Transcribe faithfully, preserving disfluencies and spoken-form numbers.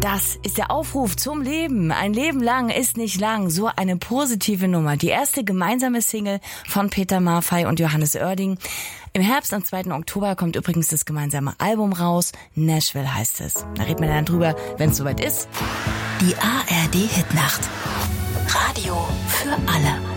Das ist der Aufruf zum Leben. Ein Leben lang ist nicht lang. So eine positive Nummer. Die erste gemeinsame Single von Peter Maffay und Johannes Oerding. Im Herbst, am zweiten Oktober, kommt übrigens das gemeinsame Album raus. Nashville heißt es. Da reden wir dann drüber, wenn es soweit ist. Die A R D Hitnacht. Radio für alle.